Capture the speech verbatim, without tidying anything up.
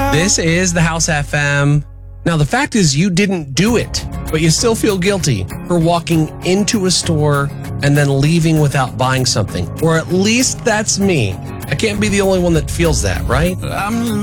This is the House F M. Now, the fact is you didn't do it, but you still feel guilty for walking into a store and then leaving without buying something. Or at least that's me. I can't be the only one that feels that, right? I'm